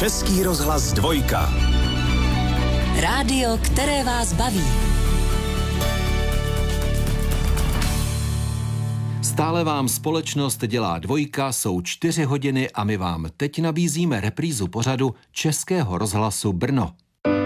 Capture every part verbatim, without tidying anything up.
Český rozhlas dvojka. Rádio, které vás baví. Stále vám společnost dělá dvojka, jsou čtyři hodiny a my vám teď nabízíme reprízu pořadu Českého rozhlasu Brno.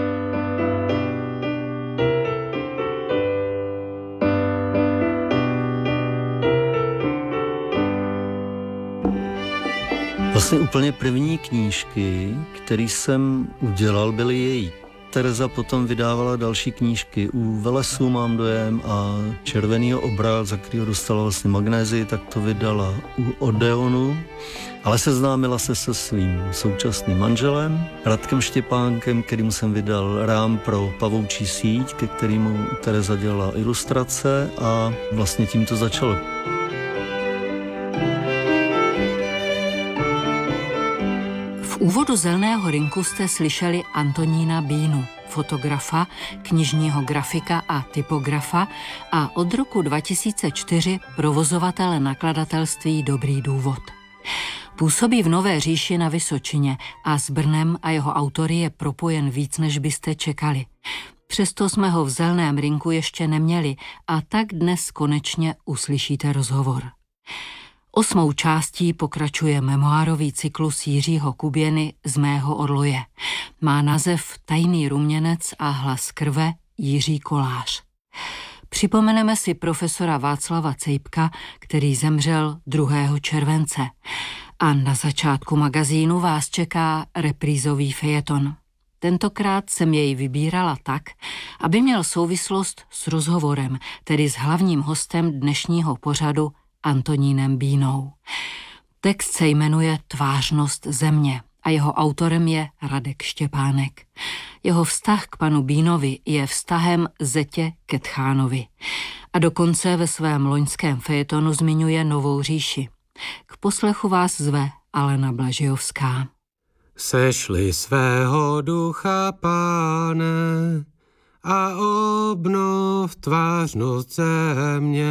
Vlastně úplně první knížky, které jsem udělal, byly její. Tereza potom vydávala další knížky. U Velesu mám dojem a Červenýho obra, za kterého dostala vlastně magnézii, tak to vydala u Odeonu. Ale seznámila se se svým současným manželem, Radkem Štěpánkem, kterýmu jsem vydal rám pro Pavoučí síť, ke kterému Tereza dělala ilustrace a vlastně tím to začalo. V úvodu Zeleného rynku jste slyšeli Antonína Bínu, fotografa, knižního grafika a typografa a od roku dva tisíce čtyři provozovatele nakladatelství Dobrý důvod. Působí v Nové Říši na Vysočině a s Brnem a jeho autory je propojen víc, než byste čekali. Přesto jsme ho v Zeleném rynku ještě neměli a tak dnes konečně uslyšíte rozhovor. Osmou částí pokračuje memoárový cyklus Jiřího Kuběny Z mého orloje. Má název Tajný ruměnec a hlas krve Jiří Kolář. Připomeneme si profesora Václava Cejpka, který zemřel druhého července. A na začátku magazínu vás čeká reprízový fejeton. Tentokrát jsem jej vybírala tak, aby měl souvislost s rozhovorem, tedy s hlavním hostem dnešního pořadu Antonínem Bínou. Text se jmenuje Tvářnost země a jeho autorem je Radek Štěpánek. Jeho vztah k panu Bínovi je vztahem zetě ke tchánovi. A dokonce ve svém loňském fejetonu zmiňuje Novou Říši. K poslechu vás zve Alena Blažejovská. Sešli svého ducha, Páne, a obnov tvářnost země.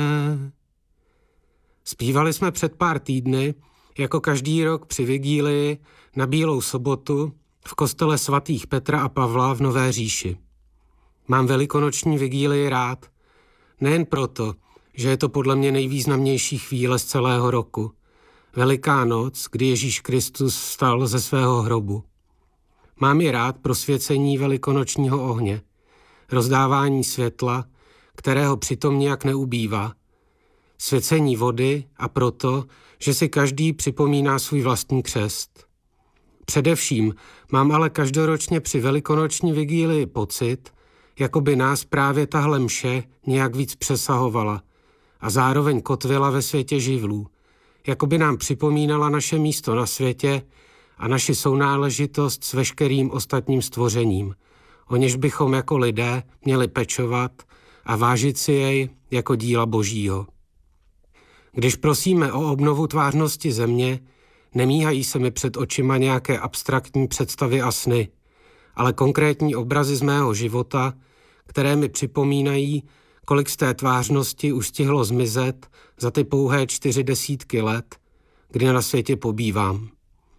Zpívali jsme před pár týdny, jako každý rok při vigílii na Bílou sobotu v kostele svatých Petra a Pavla v Nové Říši. Mám velikonoční vigílii rád, nejen proto, že je to podle mě nejvýznamnější chvíle z celého roku. Veliká noc, kdy Ježíš Kristus vstal ze svého hrobu. Mám i rád prosvěcení velikonočního ohně, rozdávání světla, kterého přitom nějak neubývá, svěcení vody a proto, že si každý připomíná svůj vlastní křest. Především mám ale každoročně při velikonoční vigílii pocit, jako by nás právě tahle mše nějak víc přesahovala a zároveň kotvila ve světě živlů, jako by nám připomínala naše místo na světě a naši sounáležitost s veškerým ostatním stvořením, o něž bychom jako lidé měli pečovat a vážit si jej jako díla Božího. Když prosíme o obnovu tvářnosti země, nemíhají se mi před očima nějaké abstraktní představy a sny, ale konkrétní obrazy z mého života, které mi připomínají, kolik z té tvářnosti už stihlo zmizet za ty pouhé čtyři desítky let, kdy na světě pobývám.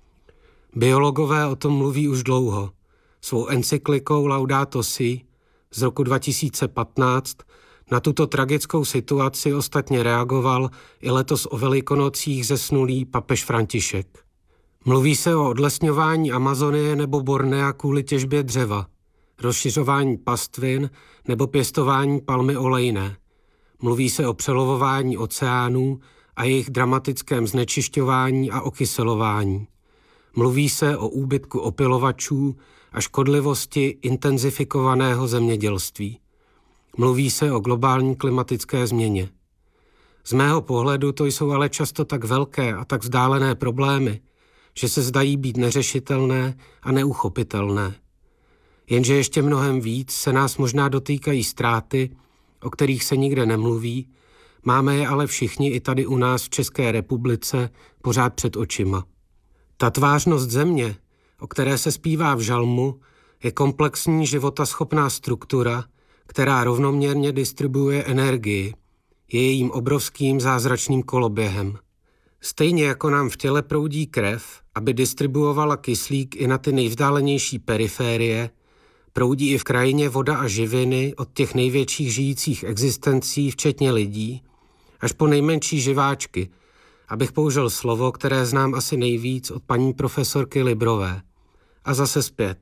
Biologové o tom mluví už dlouho. Svou encyklikou Laudato Si z roku dva tisíce patnáct na tuto tragickou situaci ostatně reagoval i letos o Velikonocích zesnulý papež František. Mluví se o odlesňování Amazonie nebo Bornea kvůli těžbě dřeva, rozšiřování pastvin nebo pěstování palmy olejné. Mluví se o přelovování oceánů a jejich dramatickém znečišťování a okyselování. Mluví se o úbytku opylovačů a škodlivosti intenzifikovaného zemědělství. Mluví se o globální klimatické změně. Z mého pohledu to jsou ale často tak velké a tak vzdálené problémy, že se zdají být neřešitelné a neuchopitelné. Jenže ještě mnohem víc se nás možná dotýkají ztráty, o kterých se nikde nemluví, máme je ale všichni i tady u nás v České republice pořád před očima. Ta tvářnost země, o které se zpívá v žalmu, je komplexní životaschopná struktura, která rovnoměrně distribuuje energii, je jejím obrovským zázračným koloběhem. Stejně jako nám v těle proudí krev, aby distribuovala kyslík i na ty nejvzdálenější periférie, proudí i v krajině voda a živiny od těch největších žijících existencí, včetně lidí, až po nejmenší živáčky, abych použil slovo, které znám asi nejvíc od paní profesorky Librové. A zase zpět.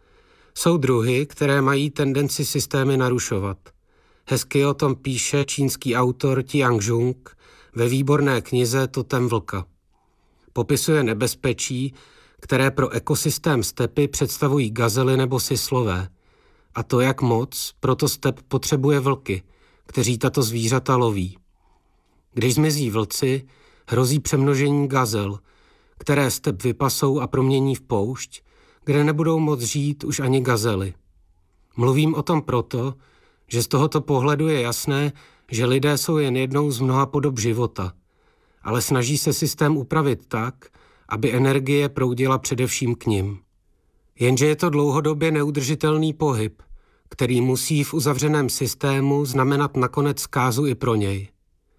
Jsou druhy, které mají tendenci systémy narušovat. Hezky o tom píše čínský autor Tian Jung ve výborné knize Totem vlka. Popisuje nebezpečí, které pro ekosystém stepy představují gazely nebo sislové. A to, jak moc, proto step potřebuje vlky, kteří tato zvířata loví. Když zmizí vlci, hrozí přemnožení gazel, které step vypasou a promění v poušť, kde nebudou moc žít už ani gazely. Mluvím o tom proto, že z tohoto pohledu je jasné, že lidé jsou jen jednou z mnoha podob života, ale snaží se systém upravit tak, aby energie proudila především k nim. Jenže je to dlouhodobě neudržitelný pohyb, který musí v uzavřeném systému znamenat nakonec zkázu i pro něj.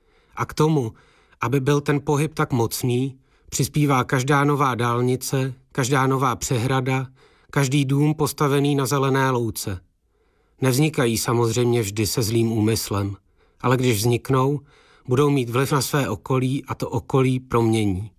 A k tomu, aby byl ten pohyb tak mocný, přispívá každá nová dálnice, každá nová přehrada, každý dům postavený na zelené louce. Nevznikají samozřejmě vždy se zlým úmyslem, ale když vzniknou, budou mít vliv na své okolí a to okolí promění.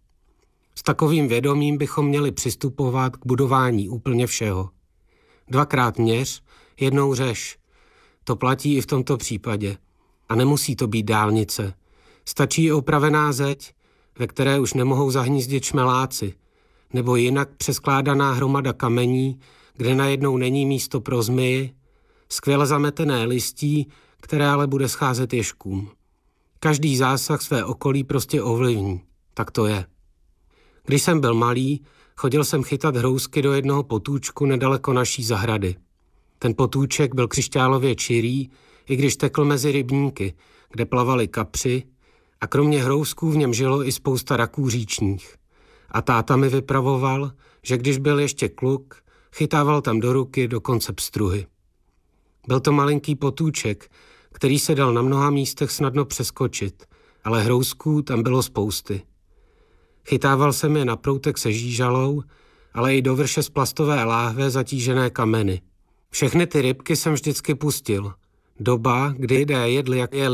S takovým vědomím bychom měli přistupovat k budování úplně všeho. Dvakrát měř, jednou řeš. To platí i v tomto případě. A nemusí to být dálnice. Stačí opravená zeď, ve které už nemohou zahnízdit šmeláci, nebo jinak přeskládaná hromada kamení, kde najednou není místo pro zmiji, skvěle zametené listí, které ale bude scházet ježkům. Každý zásah své okolí prostě ovlivní. Tak to je. Když jsem byl malý, chodil jsem chytat hrouzky do jednoho potůčku nedaleko naší zahrady. Ten potůček byl křišťálově čirý, i když tekl mezi rybníky, kde plavali kapři, a kromě hrouzků v něm žilo i spousta raků říčních. A táta mi vypravoval, že když byl ještě kluk, chytával tam do ruky dokonce pstruhy. Byl to malinký potůček, který se dal na mnoha místech snadno přeskočit, ale hrouzků tam bylo spousty. Chytával jsem je na proutek se žížalou, ale i do vrše z plastové láhve zatížené kameny. Všechny ty rybky jsem vždycky pustil. Doba, kdy lidé jedli jak je